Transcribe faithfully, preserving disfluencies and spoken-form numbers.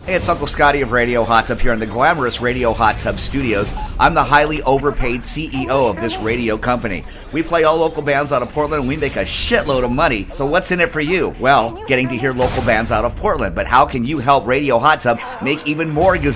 Hey, it's Uncle Scotty of Radio Hot Tub here in the glamorous Radio Hot Tub studios. I'm the highly overpaid C E O of this radio company. We play all local bands out of Portland and we make a shitload of money. So what's in it for you? Well, getting to hear local bands out of Portland. But how can you help Radio Hot Tub make even more gazillion